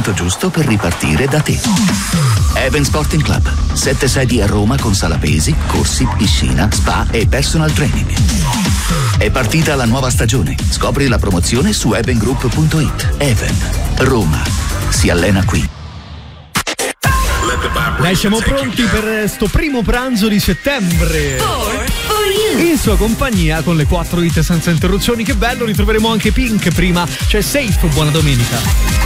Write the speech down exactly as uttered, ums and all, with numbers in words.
momento giusto per ripartire da te. Even Sporting Club, sette sedi a Roma con sala pesi, corsi, piscina, spa e personal training. È partita la nuova stagione. Scopri la promozione su even group punto it. Even, Roma, si allena qui. Dai, siamo pronti per sto primo pranzo di settembre. In sua compagnia con le quattro hit senza interruzioni. Che bello, ritroveremo anche Pink prima. C'è Safe, buona domenica.